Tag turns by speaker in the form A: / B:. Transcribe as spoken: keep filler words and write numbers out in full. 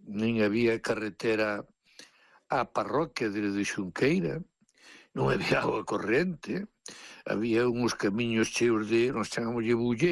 A: nin había carretera á parroquia desde Xunqueira, non había auga corrente, había uns camiños cheos de, nos chamámoslle bulle,